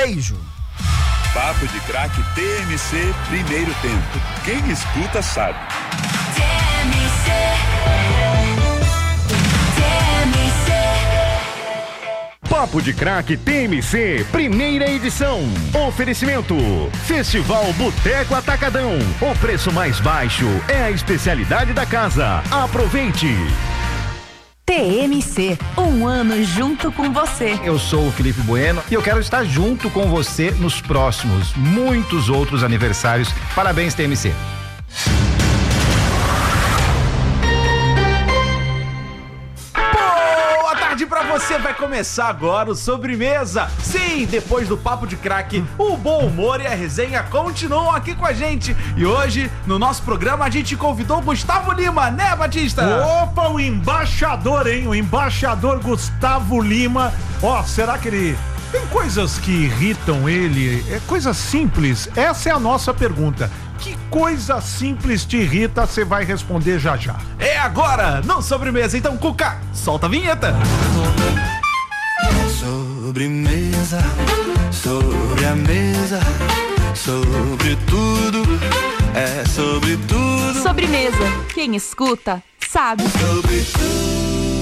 beijo. Papo de Craque TMC, primeiro tempo. Quem escuta sabe. Papo de Craque TMC, primeira edição. Oferecimento: Festival Boteco Atacadão. O preço mais baixo é a especialidade da casa. Aproveite. TMC, um ano junto com você. Eu sou o Felipe Bueno e eu quero estar junto com você nos próximos, muitos outros aniversários. Parabéns, TMC. Pra você, vai começar agora o Sobremesa. Sim, depois do Papo de Craque, o bom humor e a resenha continuam aqui com a gente. E hoje, no nosso programa, a gente convidou o Gustavo Lima, né, Batista? Opa, o embaixador, hein? O embaixador Gustavo Lima. Ó, será que ele... Tem coisas que irritam ele? É coisa simples? Essa é a nossa pergunta. Que coisa simples te irrita? Você vai responder já já. É agora, no Sobremesa. Então, Cuca, solta a vinheta. Sobremesa, sobre a mesa, sobre tudo, é sobre tudo. Sobremesa, quem escuta, sabe. Sobre tudo.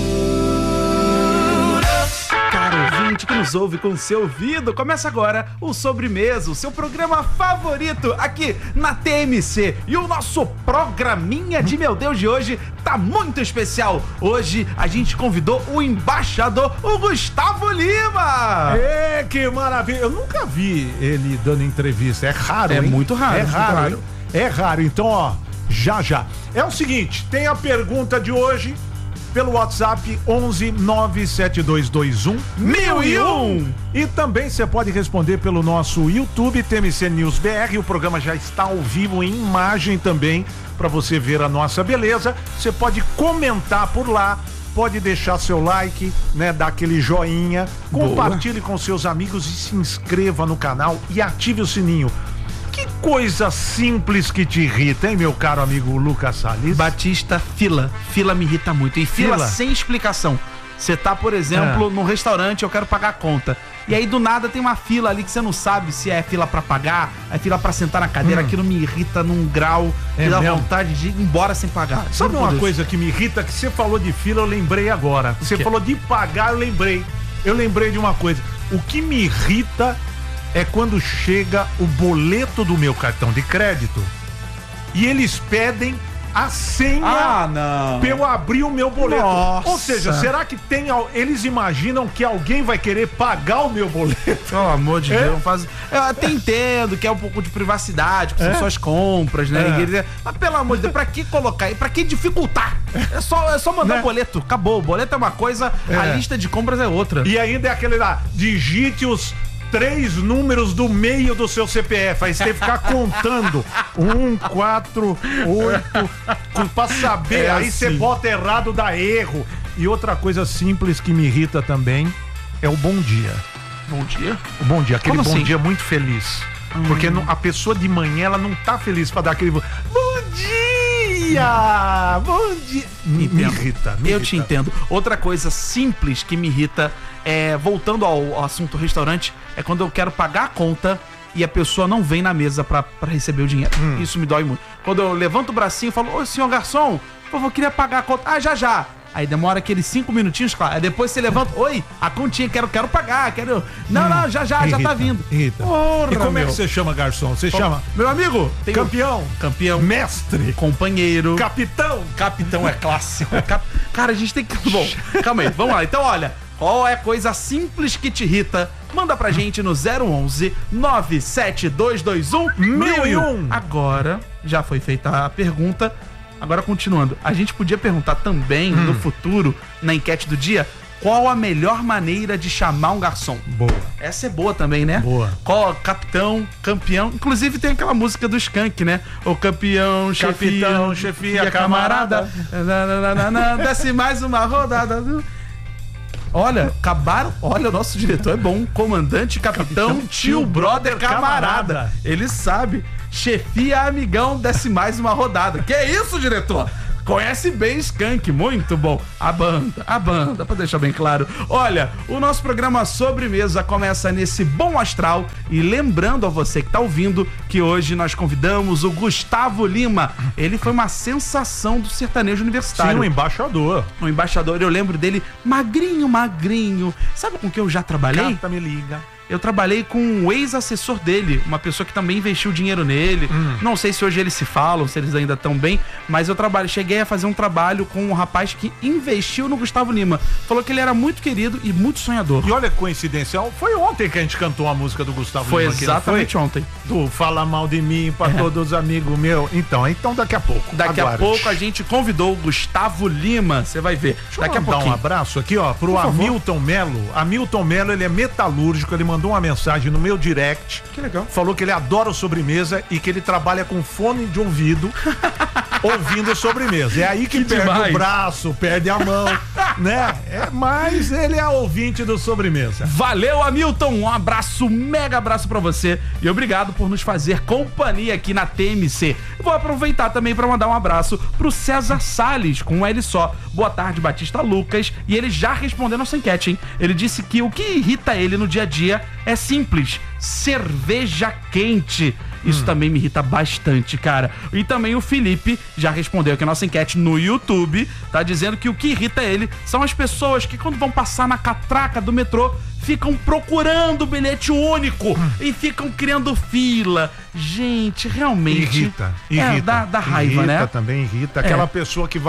Caro ouvinte que nos ouve com o seu ouvido, começa agora o Sobremesa, o seu programa favorito aqui na TMC. E o nosso programinha de meu Deus de hoje tá muito especial. Hoje a gente convidou o embaixador, o Gustavo Lima. Que maravilha. Eu nunca vi ele dando entrevista. É raro, hein? Muito raro. É raro, raro. É raro. Então, ó, já. É o seguinte, tem a pergunta de hoje pelo WhatsApp 11 97221 1001. E também você pode responder pelo nosso YouTube TMC News BR. O programa já está ao vivo em imagem também para você ver a nossa beleza. Você pode comentar por lá, pode deixar seu like, né, dar aquele joinha, compartilhe com seus amigos e se inscreva no canal e ative o sininho. Que coisa simples que te irrita, hein, meu caro amigo Lucas Salles? Batista, fila. Fila me irrita muito. E fila sem explicação. Você tá, por exemplo, num restaurante, eu quero pagar a conta. E aí, do nada, tem uma fila ali que você não sabe se é fila pra pagar, é fila pra sentar na cadeira. Aquilo me irrita num grau que dá vontade de ir embora sem pagar. Sabe uma coisa que me irrita? Que você falou de fila, eu lembrei agora. Você falou de pagar, eu lembrei. Eu lembrei de uma coisa. O que me irrita é quando chega o boleto do meu cartão de crédito e eles pedem a senha pra eu abrir o meu boleto. Nossa. Ou seja, será que tem... Eles imaginam que alguém vai querer pagar o meu boleto? Pelo amor de Deus, eu até entendo que é um pouco de privacidade, que são suas compras, né? Mas pelo amor de Deus, pra que colocar? Pra que dificultar? É só mandar o boleto, acabou. O boleto é uma coisa, a lista de compras é outra. E ainda é aquele lá, digite os 3 números do meio do seu CPF. Aí você tem que ficar contando 1, 4, 8 pra saber. Aí você bota errado, dá erro. E outra coisa simples que me irrita também é o bom dia. Bom dia? O bom dia, aquele Como bom assim? dia muito feliz. Porque a pessoa de manhã, ela não tá feliz pra dar aquele bom dia! Bom dia! Me irrita. Eu te entendo. Outra coisa simples que me irrita é, voltando ao assunto restaurante, é quando eu quero pagar a conta e a pessoa não vem na mesa pra receber o dinheiro. Isso me dói muito. Quando eu levanto o bracinho e falo, ô senhor garçom, por favor, eu queria pagar a conta. Ah, já. Aí demora aqueles 5 minutinhos, claro. Aí depois você levanta, oi, a continha, quero pagar, quero... Não, já tá vindo. Irrita. Porra, e como é que você chama, garçom? Você chama? Meu amigo, Campeão. Mestre. Companheiro. Capitão. Capitão é clássico. Cara, a gente tem que... Bom, calma aí, vamos lá. Então, olha, qual é a coisa simples que te irrita? Manda pra gente no 011 97221 1001. Agora, já foi feita a pergunta. Agora, continuando, a gente podia perguntar também no futuro, na enquete do dia, qual a melhor maneira de chamar um garçom? Boa. Essa é boa também, né? Boa. Qual, capitão, campeão. Inclusive tem aquela música do Skank, né? O campeão, Capitão, chefia, camarada. Desce mais uma rodada. Olha, acabaram. Olha, o nosso diretor é bom. Comandante, capitão, tio, brother, camarada. Ele sabe. Chefia, amigão, desce mais uma rodada. Que é isso, diretor? Conhece bem Skank, muito bom. A banda, pra deixar bem claro. Olha, o nosso programa Sobremesa começa nesse bom astral e lembrando a você que tá ouvindo que hoje nós convidamos o Gustavo Lima. Ele foi uma sensação do sertanejo universitário. Sim, um embaixador. Um embaixador, eu lembro dele magrinho. Sabe com quem eu já trabalhei? Carta me liga. Eu trabalhei com um ex-assessor dele, uma pessoa que também investiu dinheiro nele. Não sei se hoje eles se falam, se eles ainda estão bem, mas eu cheguei a fazer um trabalho com um rapaz que investiu no Gustavo Lima. Falou que ele era muito querido e muito sonhador. E olha que coincidencial, foi ontem que a gente cantou a música do Gustavo Foi Lima. exatamente ontem. Do Fala Mal de Mim pra todos os amigos meus. Então daqui a pouco. Daqui a pouco a gente convidou o Gustavo Lima, você vai ver. Daqui a pouco. Dar um abraço aqui, ó, pro Hamilton Melo. Hamilton Melo, ele é metalúrgico, ele mandou uma mensagem no meu direct. Que legal. Falou que ele adora o Sobremesa e que ele trabalha com fone de ouvido ouvindo o Sobremesa. É aí que perde demais. O braço, perde a mão, né? Mas ele é ouvinte do Sobremesa. Valeu, Hamilton. Um abraço, mega abraço pra você e obrigado por nos fazer companhia aqui na TMC. Vou aproveitar também pra mandar um abraço pro César Salles, com um L só. Boa tarde, Batista Lucas. E ele já respondeu nossa enquete, hein? Ele disse que o que irrita ele no dia a dia é simples, cerveja quente. Isso também me irrita bastante, cara. E também o Felipe já respondeu aqui a nossa enquete no YouTube, tá dizendo que o que irrita ele são as pessoas que quando vão passar na catraca do metrô ficam procurando bilhete único e ficam criando fila. Gente, realmente... Irrita. Dá raiva, né? Irrita, também irrita. Aquela pessoa que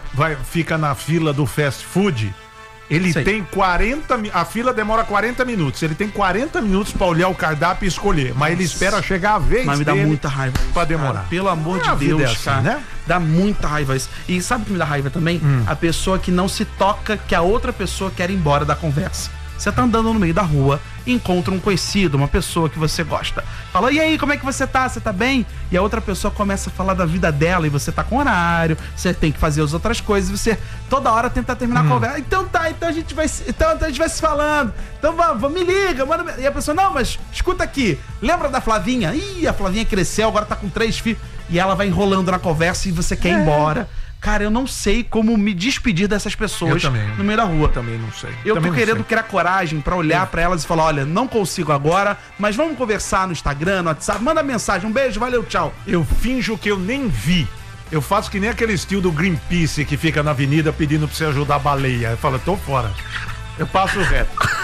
fica na fila do fast food... Ele tem 40... A fila demora 40 minutos. Ele tem 40 minutos pra olhar o cardápio e escolher. Mas ele espera chegar a vez Mas me dá muita raiva isso, pra demorar. Cara, pelo amor de Deus, é assim, cara. Né? Dá muita raiva isso. E sabe o que me dá raiva também? A pessoa que não se toca que a outra pessoa quer ir embora da conversa. Você tá andando no meio da rua, encontra um conhecido, uma pessoa que você gosta. Fala, e aí, como é que você tá? Você tá bem? E a outra pessoa começa a falar da vida dela e você tá com horário, você tem que fazer as outras coisas, e você toda hora tenta terminar a conversa. Então a gente vai se falando. Então vamos, me liga, manda. E a pessoa, não, mas escuta aqui, lembra da Flavinha? Ih, a Flavinha cresceu, agora tá com 3 filhos. E ela vai enrolando na conversa e você quer ir embora. Cara, eu não sei como me despedir dessas pessoas no meio da rua. Eu também não sei. Eu tô querendo criar coragem pra olhar pra elas e falar, olha, não consigo agora, mas vamos conversar no Instagram, no WhatsApp, manda mensagem, um beijo, valeu, tchau. Eu finjo que eu nem vi. Eu faço que nem aquele estilo do Greenpeace que fica na avenida pedindo pra você ajudar a baleia. Eu falo, tô fora. Eu passo reto.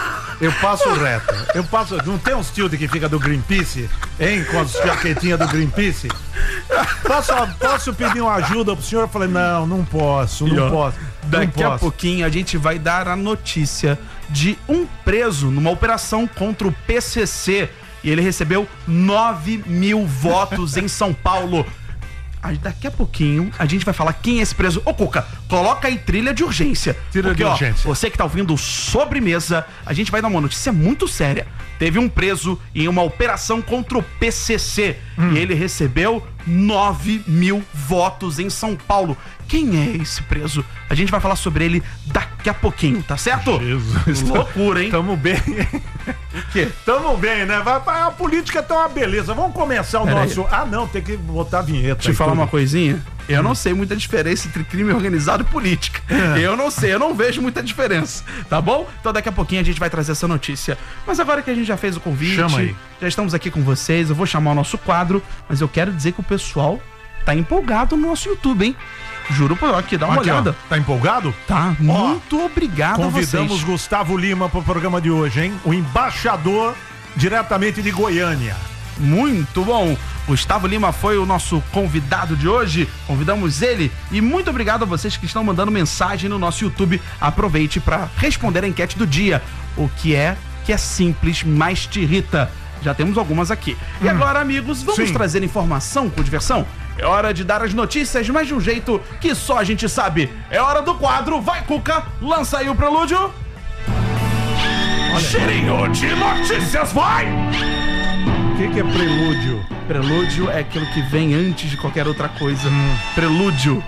Não tem um estilo que fica do Greenpeace, hein? Com as jaquetinhas do Greenpeace. Posso pedir uma ajuda pro senhor? Eu falei, não posso. Daqui a pouquinho a gente vai dar a notícia de um preso numa operação contra o PCC. E ele recebeu 9.000 votos em São Paulo. Daqui a pouquinho a gente vai falar quem é esse preso. Ô, Cuca, coloca aí trilha de urgência. Você que tá ouvindo Sobremesa, a gente vai dar uma notícia muito séria. Teve um preso em uma operação contra o PCC e ele recebeu 9.000 votos em São Paulo. Quem é esse preso? A gente vai falar sobre ele daqui a pouquinho, tá certo? Jesus. Loucura, hein? Tamo bem. O quê? Tamo bem, né? A política tá uma beleza. Vamos começar o nosso... Não, tem que botar a vinheta. Deixa eu falar uma coisinha. Eu não sei muita diferença entre crime organizado e política. Eu não sei, eu não vejo muita diferença, tá bom? Então daqui a pouquinho a gente vai trazer essa notícia. Mas agora que a gente já fez o convite, chama aí. Já estamos aqui com vocês, eu vou chamar o nosso quadro, mas eu quero dizer que o pessoal tá empolgado no nosso YouTube, hein? Juro por aqui, dá uma olhada. Tá empolgado? Tá, muito obrigado a vocês. Convidamos Gustavo Lima pro programa de hoje, hein? O embaixador diretamente de Goiânia. Muito bom. Gustavo Lima foi o nosso convidado de hoje. Convidamos ele e muito obrigado a vocês que estão mandando mensagem no nosso YouTube. Aproveite para responder a enquete do dia. O que é simples, mas te irrita? Já temos algumas aqui. E agora, amigos, vamos trazer informação com diversão? É hora de dar as notícias, mas de um jeito que só a gente sabe. É hora do quadro. Vai, Cuca, lança aí o prelúdio. Cheirinho de notícias, vai! O que é prelúdio? Prelúdio é aquilo que vem antes de qualquer outra coisa. Prelúdio.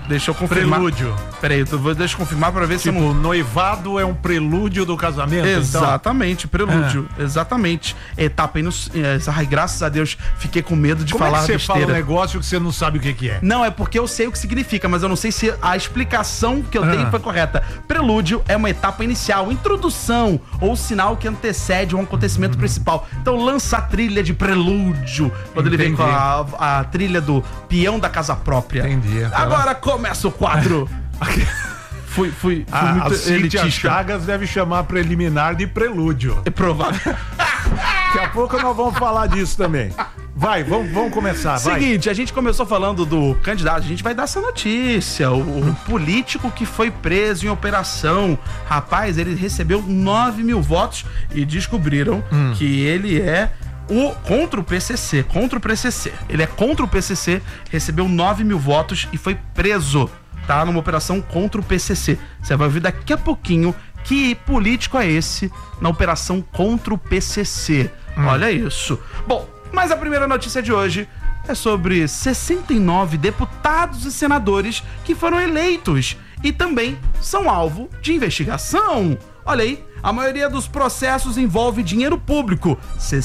Deixa eu confirmar. Prelúdio. Peraí, deixa eu confirmar pra ver se eu Tipo, não... noivado é um prelúdio do casamento, Exatamente, prelúdio. Exatamente. Etapa aí, graças a Deus, fiquei com medo de Como falar é que você besteira. fala um negócio que você não sabe o que é? Não, é porque eu sei o que significa, mas eu não sei se a explicação que eu dei foi correta. Prelúdio é uma etapa inicial, introdução ou sinal que antecede um acontecimento principal. Então lança a trilha de prelúdio, quando ele vem com a trilha do peão da casa própria. Entendi. Agora começa o quadro. Fui A Cíntia elitista. Chagas deve chamar preliminar de prelúdio. É provável. Daqui a pouco nós vamos falar disso também. Vai, vamos começar, vai. Seguinte, a gente começou falando do candidato, a gente vai dar essa notícia, o político que foi preso em operação. Rapaz, ele recebeu 9 mil votos e descobriram que ele é contra o PCC. Ele é contra o PCC, recebeu 9 mil votos e foi preso, tá? Numa operação contra o PCC. Você vai ouvir daqui a pouquinho que político é esse na operação contra o PCC. Olha isso. Bom, mas a primeira notícia de hoje é sobre 69 deputados e senadores que foram eleitos e também são alvo de investigação. Olha aí, a maioria dos processos envolve dinheiro público.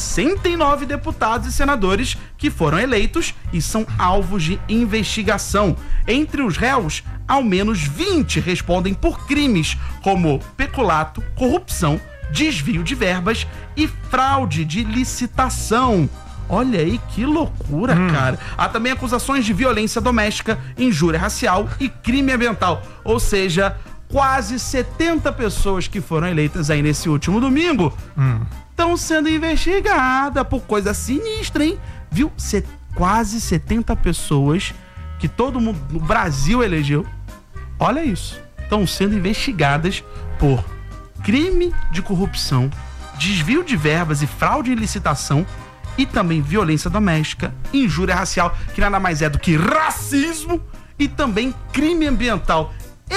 69 deputados e senadores que foram eleitos e são alvos de investigação. Entre os réus, ao menos 20 respondem por crimes como peculato, corrupção, desvio de verbas e fraude de licitação. Olha aí que loucura, cara. Há também acusações de violência doméstica, injúria racial e crime ambiental. Ou seja, quase 70 pessoas que foram eleitas aí nesse último domingo estão sendo investigadas por coisa sinistra, hein? Viu? Quase 70 pessoas que todo mundo no Brasil elegeu. Olha isso. Estão sendo investigadas por crime de corrupção, desvio de verbas e fraude em licitação e também violência doméstica, injúria racial, que nada mais é do que racismo, e também crime ambiental.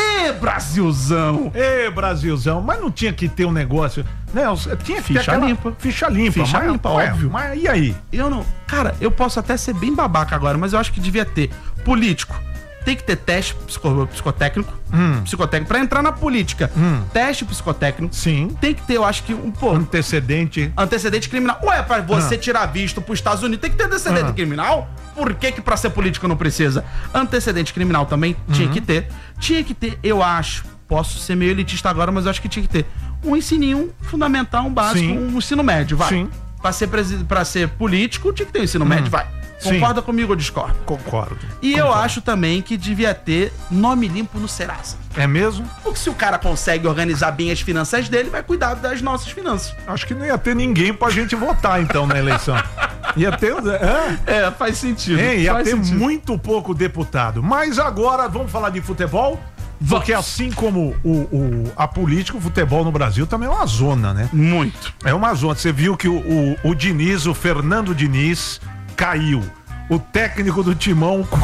Brasilzão! Brasilzão, mas não tinha que ter um negócio, né? Tinha que Ficha ter limpa. Ficha limpa, óbvio. Mas e aí? Eu não... Cara, eu posso até ser bem babaca agora, mas eu acho que devia ter político. Tem que ter teste psicotécnico. Psicotécnico pra entrar na política. Teste psicotécnico. Sim. Tem que ter, eu acho que Antecedente criminal. Ué, pra você tirar visto pros Estados Unidos, tem que ter antecedente criminal? Por que pra ser político não precisa? Antecedente criminal também tinha que ter. Tinha que ter, eu acho, posso ser meio elitista agora, mas eu acho que tinha que ter um ensininho fundamental, um básico, um ensino médio, vai. Sim. Pra ser político, tinha que ter um ensino médio, vai. Concorda comigo ou discorda? Concordo. Eu acho também que devia ter nome limpo no Serasa. É mesmo? Porque se o cara consegue organizar bem as finanças dele, vai cuidar das nossas finanças. Acho que não ia ter ninguém pra gente votar, então, na eleição. Ia ter... Faz sentido. Ia ter muito pouco deputado. Mas agora, vamos falar de futebol? Porque assim como a política, o futebol no Brasil também é uma zona, né? Muito. É uma zona. Você viu que o Diniz, o Fernando Diniz, caiu. O técnico do Timão, o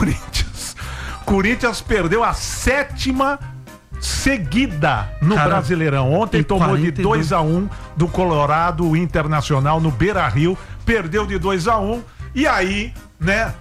Corinthians perdeu a 7ª seguida no Brasileirão. Ontem tomou de 2-1 do Colorado Internacional no Beira-Rio, perdeu de 2-1 e aí, né,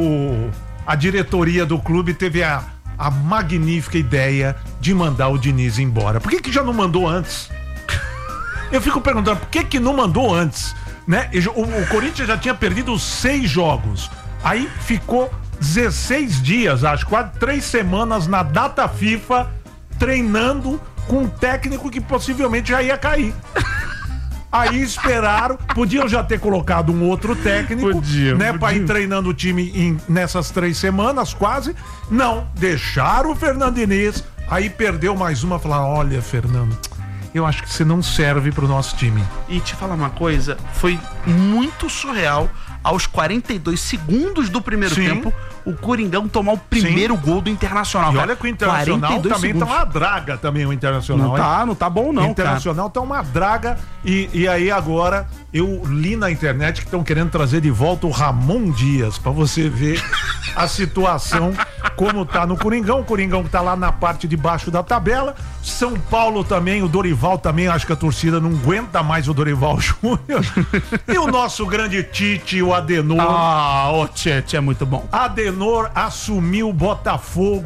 a diretoria do clube teve a magnífica ideia de mandar o Diniz embora. Por que já não mandou antes? Eu fico perguntando, por que não mandou antes? Né? O Corinthians já tinha perdido 6 jogos. Aí ficou 16 dias, acho, quase 3 semanas na data FIFA, treinando com um técnico que possivelmente já ia cair. Aí esperaram, podiam já ter colocado um outro técnico, pra ir treinando o time nessas 3 semanas, quase. Não, deixaram o Fernando Diniz, aí perdeu mais uma, falaram, olha, Fernando, eu acho que você não serve pro nosso time. E te falar uma coisa, foi muito surreal, aos 42 segundos do primeiro tempo, o Coringão tomar o primeiro gol do Internacional. E olha que o Internacional também tá uma draga também, o Internacional. Não tá bom não, o Internacional tá uma draga e aí agora eu li na internet que estão querendo trazer de volta o Ramon Dias, pra você ver a situação como tá no Coringão. O Coringão tá lá na parte de baixo da tabela. São Paulo também, o Dorival também, acho que a torcida não aguenta mais o Dorival Júnior. E o nosso grande Tite, o Adenor. O Tite é muito bom. Adenor assumiu o Botafogo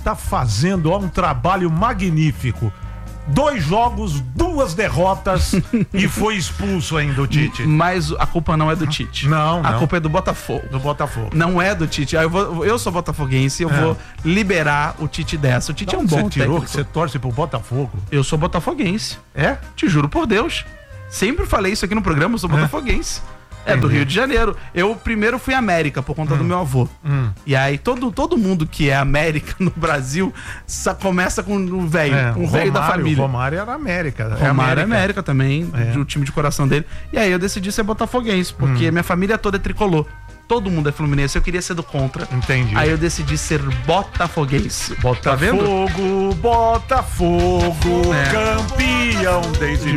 tá fazendo um trabalho magnífico. 2 jogos, 2 derrotas e foi expulso ainda o Tite. Mas a culpa não é do Tite. Não. A culpa é do Botafogo. Do Botafogo. Não é do Tite. Eu sou botafoguense, eu vou liberar o Tite dessa. O Tite é um bom Você tirou técnico. que você torce pro Botafogo? Eu sou botafoguense. É? Te juro por Deus. Sempre falei isso aqui no programa, eu sou botafoguense. É do Rio de Janeiro. Eu primeiro fui América por conta do meu avô. E aí todo mundo que é América no Brasil começa com o velho, com o velho da família. O Romário era América. Romário é América também, do time de coração dele. E aí eu decidi ser botafoguense, porque minha família toda é tricolor. Todo mundo é fluminense, eu queria ser do contra. Entendi. Aí eu decidi ser botafoguense. Tá vendo? Botafogo, campeão desde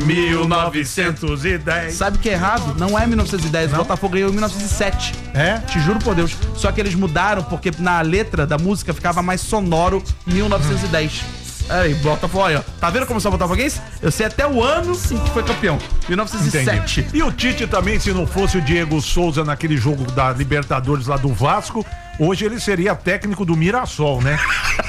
1910. Sabe que é errado? Não é 1910, o Botafogo ganhou em 1907. É? Te juro por Deus. Só que eles mudaram porque na letra da música ficava mais sonoro 1910. Aí, Botafogo, olha, tá vendo como eu sou botafoguense? Eu sei até o ano em que foi campeão. 1907. Entendi. E o Tite também, se não fosse o Diego Souza naquele jogo da Libertadores lá do Vasco, hoje ele seria técnico do Mirassol, né?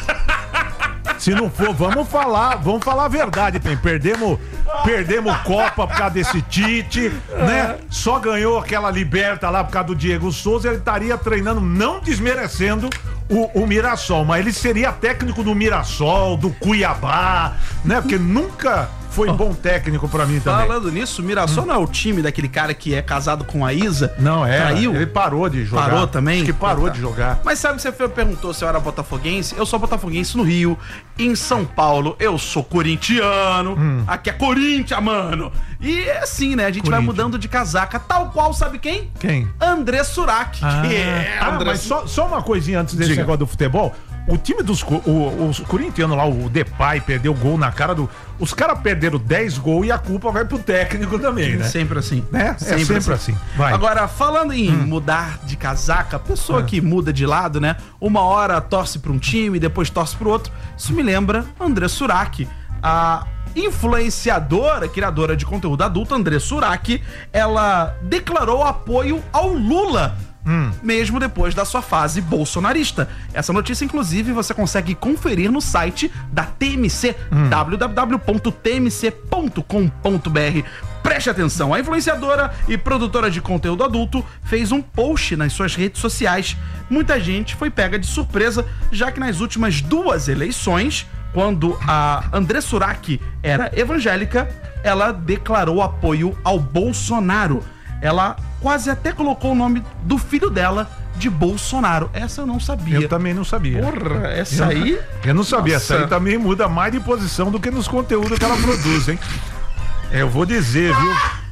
Se não for, vamos falar a verdade, tem. Perdemos Copa por causa desse Tite, né? Só ganhou aquela Liberta lá por causa do Diego Souza, ele estaria treinando, não desmerecendo o Mirassol, mas ele seria técnico do Mirassol, do Cuiabá, né? Porque nunca foi bom técnico pra mim também. Falando nisso, o Mirassol não é o time daquele cara que é casado com a Isa? Não, Traiu? Ele parou de jogar. Parou também? Acho que parou de jogar. Mas sabe que você perguntou se eu era botafoguense? Eu sou botafoguense no Rio. Em São Paulo, eu sou corintiano. Aqui é Corinthians, mano. E é assim, né? A gente vai mudando de casaca, tal qual, sabe quem? Quem? André Surak. Mas só uma coisinha antes desse negócio do futebol. O time dos os corintianos lá, o Depay perdeu gol na cara do... Os caras perderam 10 gols e a culpa vai pro técnico também, né? Sempre assim. Né? Sempre assim. Vai. Agora, falando em mudar de casaca, a pessoa que muda de lado, né? Uma hora torce pra um time, depois torce pro outro. Isso me lembra André Surak. A influenciadora, criadora de conteúdo adulto, André Surak, ela declarou apoio ao Lula, mesmo depois da sua fase bolsonarista. Essa notícia, inclusive, você consegue conferir no site da TMC, www.tmc.com.br. Preste atenção, a influenciadora e produtora de conteúdo adulto fez um post nas suas redes sociais. Muita gente foi pega de surpresa, já que nas últimas 2 eleições, quando a André Surak era evangélica, ela declarou apoio ao Bolsonaro. Ela quase até colocou o nome do filho dela de Bolsonaro. Essa eu não sabia. Eu também não sabia. Porra, essa aí... Eu não sabia. Nossa. Essa aí também muda mais de posição do que nos conteúdos que ela produz, hein? Eu vou dizer, viu?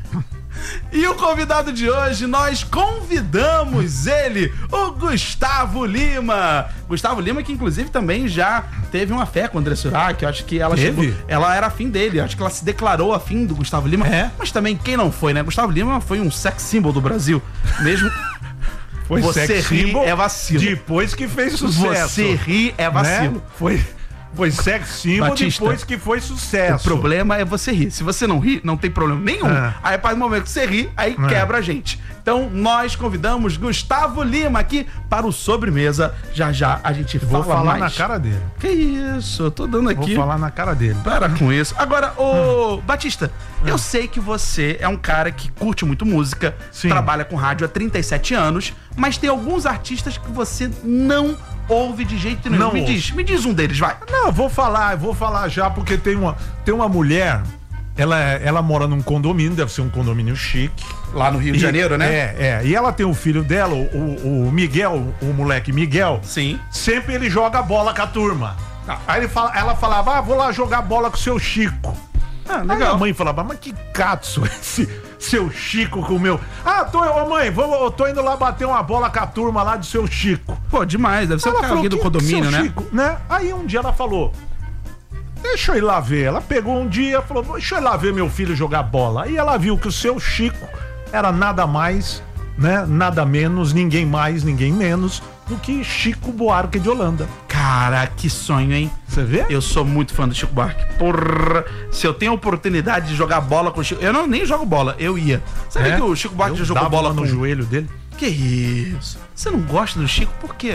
E o convidado de hoje, nós convidamos ele, o Gustavo Lima. Gustavo Lima, que inclusive também já teve uma fé com o André Surak. Eu acho que ela ela era afim dele. Eu acho que ela se declarou afim do Gustavo Lima. Mas também quem não foi, né? Gustavo Lima foi um sex symbol do Brasil. Mesmo... Foi você ri é vacilo. Depois que fez sucesso. Você ri é vacilo. Né? Foi sex symbol depois que foi sucesso. O problema é você rir. Se você não rir, não tem problema nenhum. Aí, a partir do momento que você ri, aí quebra a gente. Então, nós convidamos Gustavo Lima aqui para o Sobremesa. Já já a gente Vou fala falar mais. na cara dele. Que isso? Eu tô dando aqui. Vou falar na cara dele. Para com isso. Agora, ô Batista, eu sei que você é um cara que curte muito música, trabalha com rádio há 37 anos, mas tem alguns artistas que você não ouve de jeito nenhum. Me diz um deles, vai. Não, vou falar já, porque tem uma mulher, ela mora num condomínio, deve ser um condomínio chique. Lá no Rio de Janeiro, né? E ela tem o filho dela, o Miguel, o moleque Miguel. Sim. Sempre ele joga bola com a turma. Aí ela falava, vou lá jogar bola com o seu Chico. Legal. Aí a mãe falava, mas que catso esse seu Chico com o meu... mãe, eu tô indo lá bater uma bola com a turma lá do seu Chico. Pô, demais, deve ser o cara aqui do condomínio, né? Chico, né? Aí um dia ela falou, deixa eu ir lá ver. Ela pegou um dia e falou, deixa eu ir lá ver meu filho jogar bola. Aí ela viu que o seu Chico era nada mais, né? Nada menos, ninguém mais, ninguém menos do que Chico Buarque de Holanda. Cara, que sonho, hein? Você vê? Eu sou muito fã do Chico Buarque. Porra, se eu tenho a oportunidade de jogar bola com o Chico... Eu nem jogo bola, eu ia. Sabe que o Chico Buarque já jogou bola no joelho dele? Que isso? Você não gosta do Chico? Por quê?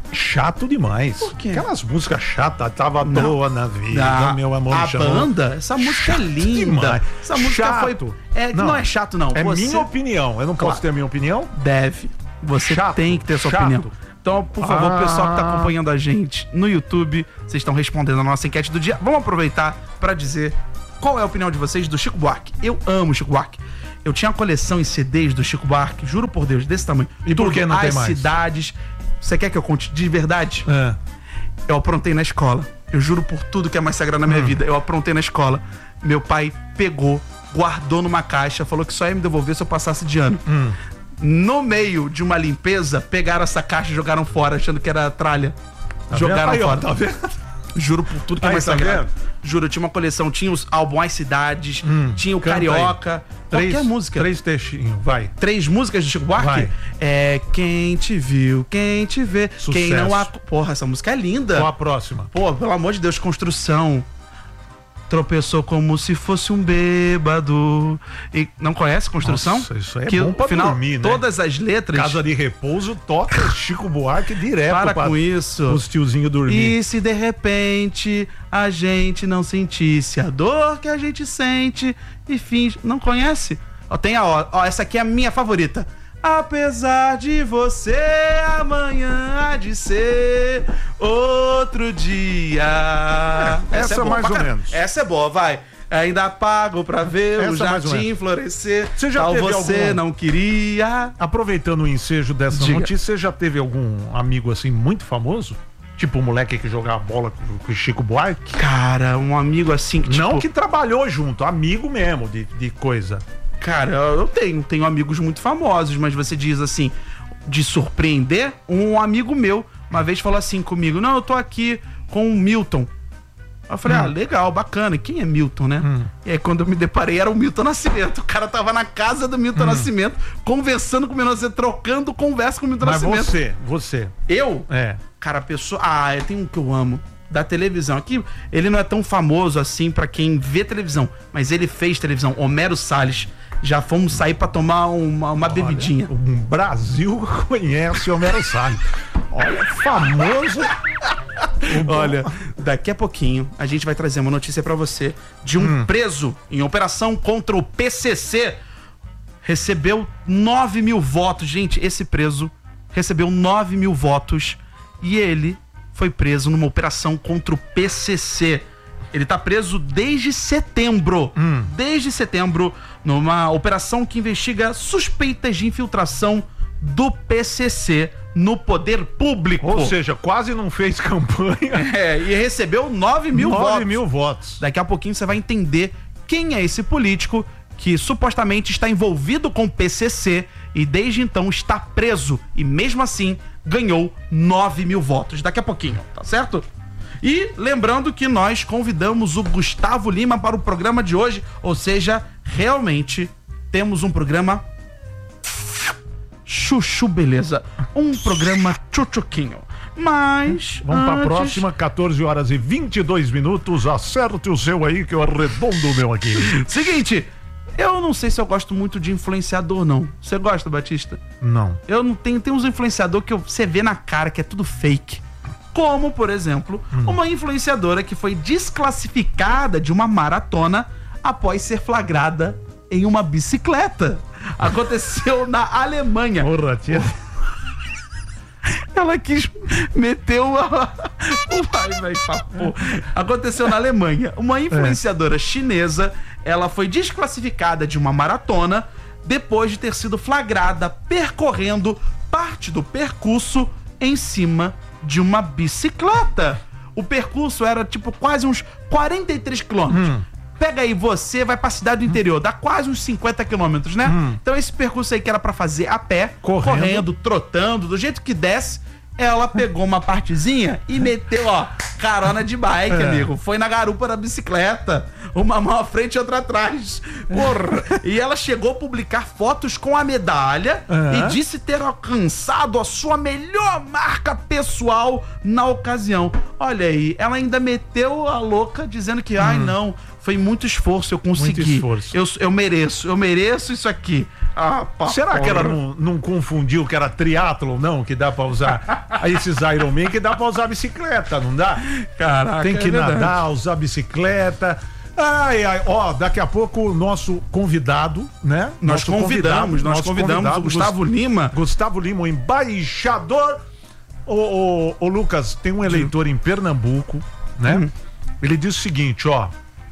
Chato demais. Por quê? Aquelas músicas chatas, tava à toa na vida, meu amor. A me chamou. banda, essa música é linda. demais. Essa música Chato. foi. Não é chato, não. É Você minha opinião. Eu não posso ter a minha opinião? deve. Você Chato, tem que ter sua chato. opinião. Então, por favor, pessoal que tá acompanhando a gente no YouTube, vocês estão respondendo a nossa enquete do dia. Vamos aproveitar pra dizer qual é a opinião de vocês do Chico Buarque. Eu amo Chico Buarque. Eu tinha uma coleção em CDs do Chico Buarque, juro por Deus, desse tamanho. E por que não tem as mais? cidades. Você quer que eu conte de verdade? É. Eu aprontei na escola. Eu juro por tudo que é mais sagrado na minha vida. Eu aprontei na escola. Meu pai pegou, guardou numa caixa, falou que só ia me devolver se eu passasse de ano. No meio de uma limpeza, pegaram essa caixa e jogaram fora, achando que era tralha. Jogaram Aí, ó, fora. tá vendo? Juro por tudo que é Aí, mais tá sagrado. vendo? Juro, eu tinha uma coleção, tinha os álbuns As Cidades, tinha o canta Carioca, qualquer música. 3 textinhos, vai. 3 músicas do Chico Buarque? Vai. É Quem Te Viu, Quem Te Vê, Sucesso. Quem Não Há... Porra, essa música é linda. Qual a próxima? Pô, pelo amor de Deus, Construção. Tropeçou como se fosse um bêbado. E não conhece Construção? Nossa, isso aí é que bom pra no final, dormir, né? todas as letras... Casa de Repouso toca Chico Buarque direto Para com isso. Os tiozinhos dormir. E se de repente a gente não sentisse a dor que a gente sente e finge... Não conhece? Ó, tem ó, essa aqui é a minha favorita. Apesar de você, amanhã há de ser outro dia. Essa é boa mais pra ou caramba. menos. Essa é boa, vai. Ainda pago pra ver o Essa mais ou jardim menos. florescer. Você já Tal teve você algum- não queria. Aproveitando o ensejo dessa Diga. notícia, você já teve algum amigo assim muito famoso? Tipo o moleque que jogava bola com o Chico Buarque? Cara, um amigo assim que tipo... Não que trabalhou junto, amigo mesmo de coisa. Cara, eu tenho amigos muito famosos, mas você diz assim, de surpreender, um amigo meu uma vez falou assim comigo, não, eu tô aqui com o Milton. Eu falei, legal, bacana, e quem é Milton, né? E aí quando eu me deparei, era o Milton Nascimento. O cara tava na casa do Milton Nascimento, conversando com o Milton Nascimento, trocando conversa com o Milton Mas Nascimento. você. Eu? É. Cara, a pessoa... tem um que eu amo. Da televisão. Aqui, ele não é tão famoso assim pra quem vê televisão, mas ele fez televisão. Homero Salles. Já fomos sair pra tomar uma bebidinha. O Brasil conhece o Homero Salles. Olha, famoso. Olha, daqui a pouquinho a gente vai trazer uma notícia pra você de um preso em operação contra o PCC. Recebeu 9 mil votos. Gente, esse preso recebeu 9 mil votos e ele foi preso numa operação contra o PCC. Ele tá preso desde setembro. Desde setembro, numa operação que investiga suspeitas de infiltração do PCC no poder público. Ou seja, quase não fez campanha. E recebeu 9 mil 9 votos. mil votos. Daqui a pouquinho você vai entender quem é esse político que supostamente está envolvido com o PCC e desde então está preso e mesmo assim ganhou 9 mil votos. Daqui a pouquinho, tá certo? E lembrando que nós convidamos o Gustavo Lima para o programa de hoje, ou seja, realmente temos um programa chuchu beleza, um programa tchutchuquinho. Mas Vamos pra antes... próxima, 14 horas e 22 minutos. Acerte o seu aí que eu arredondo o meu aqui. Seguinte, eu não sei se eu gosto muito de influenciador, não. Você gosta, Batista? Não. Eu não tenho... Tem uns influenciador que você vê na cara que é tudo fake. Como, por exemplo, uma influenciadora que foi desclassificada de uma maratona após ser flagrada em uma bicicleta. Aconteceu na Alemanha. Porra, tia. Ela quis meter uma... Vai, vai, papo. Aconteceu na Alemanha. Uma influenciadora chinesa, ela foi desclassificada de uma maratona depois de ter sido flagrada percorrendo parte do percurso em cima de uma bicicleta. O percurso era tipo quase uns 43 quilômetros. Pega aí, você vai pra cidade do interior, dá quase uns 50 quilômetros, né? Então esse percurso aí que era pra fazer a pé, correndo, trotando, do jeito que desce, ela pegou uma partezinha e meteu, ó, carona de bike, amigo. Foi na garupa da bicicleta, uma mão à frente e outra atrás. Porra. E ela chegou a publicar fotos com a medalha e disse ter alcançado a sua melhor marca pessoal na ocasião. Olha aí, ela ainda meteu a louca dizendo que, ai não, foi muito esforço, eu consegui. Muito esforço. Eu mereço isso aqui. Será que ela não confundiu que era triatlon, não? Que dá pra usar esses Ironman, que dá pra usar bicicleta, não dá? Caraca, tem que nadar, usar bicicleta. Ó, daqui a pouco o nosso convidado, né? Nós convidamos o Gustavo Lima. Gustavo Lima, o embaixador. Ô Lucas, tem um eleitor em Pernambuco, né? Ele diz o seguinte, ó.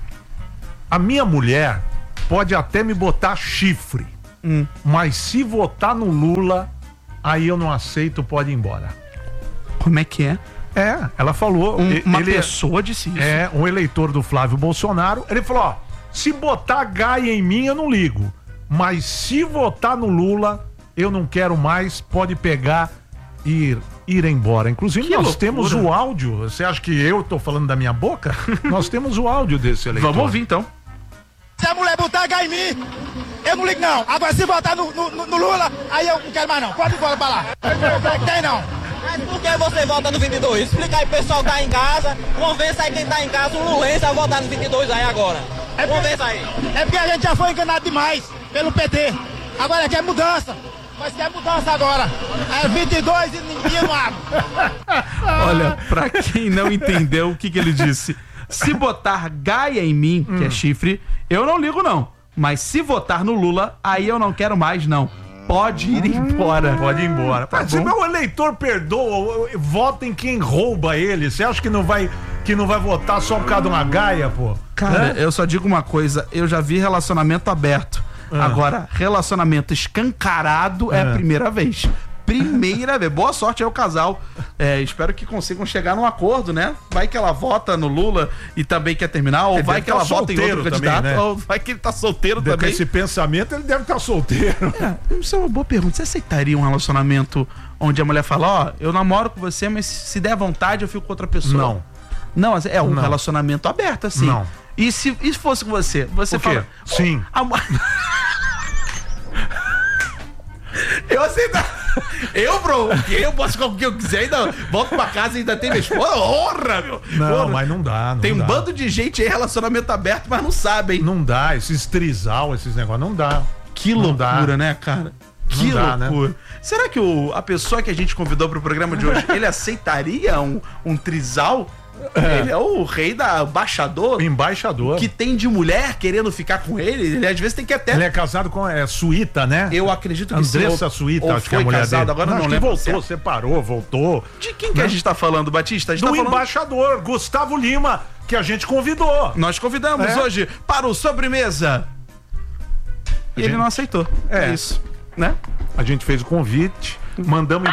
A minha mulher pode até me botar chifre, mas se votar no Lula, aí eu não aceito, pode ir embora. Como é que é? Ela falou. Uma pessoa disse isso. Um eleitor do Flávio Bolsonaro. Ele falou, ó, se botar Gaia em mim, eu não ligo. Mas se votar no Lula, eu não quero mais, pode pegar e ir embora. Inclusive, nós temos o áudio. Você acha que eu tô falando da minha boca? Nós temos o áudio desse eleitor. Vamos ouvir, então. Se a mulher botar Gaia em mim, eu não ligo, não. Agora, se botar no Lula, aí eu não quero mais, não. Pode ir embora pra lá. Tem, não. Mas por que você vota no 22? Explica aí pro pessoal que tá em casa, convença aí quem tá em casa, o Lulense a votar no 22 aí agora. Convença aí. É porque a gente já foi enganado demais pelo PT. Agora quer mudança. Mas quer mudança agora. É 22 e ninguém não abre. Olha, pra quem não entendeu o que ele disse, se botar Gaia em mim, que é chifre, eu não ligo não. Mas se votar no Lula, aí eu não quero mais não. Pode ir embora. Pode ir embora. Tá se o eleitor perdoa, vota em quem rouba ele. Você acha que não vai votar só por causa de uma Gaia, pô? Cara, eu só digo uma coisa. Eu já vi relacionamento aberto. Agora, relacionamento escancarado é a primeira vez. Primeira vez. Boa sorte aí ao casal. Espero que consigam chegar num acordo, né? Vai que ela vota no Lula e também quer terminar, ou vai que ela vota em outro candidato, também, né? Ou vai que ele tá solteiro também. Com esse pensamento, ele deve estar solteiro. Isso é uma boa pergunta. Você aceitaria um relacionamento onde a mulher fala, ó, eu namoro com você, mas se der vontade eu fico com outra pessoa? Não, é um relacionamento aberto, assim. Não. E se fosse com você? Você fala... Sim. Eu aceito. Eu posso com o que eu quiser, ainda volto pra casa e ainda tem minha esposa. Honra, meu. Não, mas não dá. Tem um bando de gente aí, relacionamento aberto, mas não sabem. Não dá, esses trisal, esses negócios, não dá. Que loucura, né, cara? Que loucura. Né? Será que a pessoa que a gente convidou pro programa de hoje, ele aceitaria um trisal? Ele é o rei da embaixador. Embaixador. Que tem de mulher querendo ficar com ele. Ele às vezes tem que até... Ele é casado com Suíta, né? Eu acredito que sim. Andressa Suíta, acho que é a mulher casado, dele. Agora não lembro. Voltou, separou, voltou. De quem que a gente tá falando, Batista? A gente do tá falando... embaixador, Gustavo Lima, que a gente convidou. Nós convidamos hoje para o Sobremesa. E ele não aceitou. É isso, né? A gente fez o convite, mandamos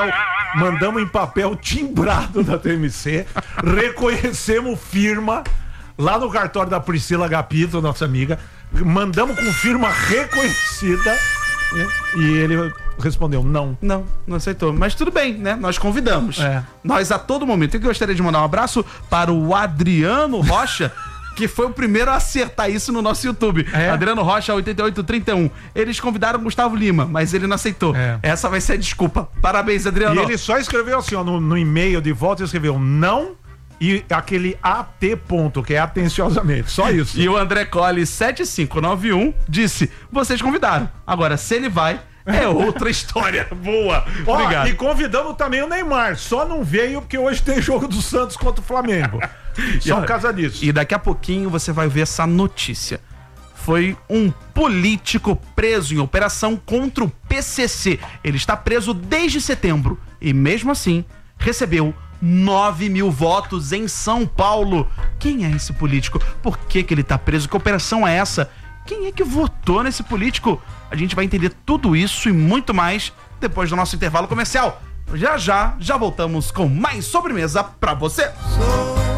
em papel timbrado da TMC, reconhecemos firma lá no cartório da Priscila Agapito, nossa amiga, mandamos com firma reconhecida e ele respondeu não aceitou, mas tudo bem, né? Nós convidamos. Nós a todo momento. Eu gostaria de mandar um abraço para o Adriano Rocha, que foi o primeiro a acertar isso no nosso YouTube. Adriano Rocha, 8831. Eles convidaram o Gustavo Lima, mas ele não aceitou. Essa vai ser a desculpa. Parabéns, Adriano. E ele só escreveu assim, ó, no e-mail de volta, ele escreveu não e aquele AT ponto, que é atenciosamente. Só isso. E o André Colli, 7591, disse, vocês convidaram. Agora, se ele vai... É outra história. Boa. Obrigado. E convidamos também o Neymar. Só não veio porque hoje tem jogo do Santos contra o Flamengo. Só por causa disso. E daqui a pouquinho você vai ver essa notícia. Foi um político preso em operação contra o PCC. Ele está preso desde setembro. E mesmo assim, recebeu 9 mil votos em São Paulo. Quem é esse político? Por que ele está preso? Que operação é essa? Quem é que votou nesse político? A gente vai entender tudo isso e muito mais depois do nosso intervalo comercial. Já voltamos com mais sobremesa pra você.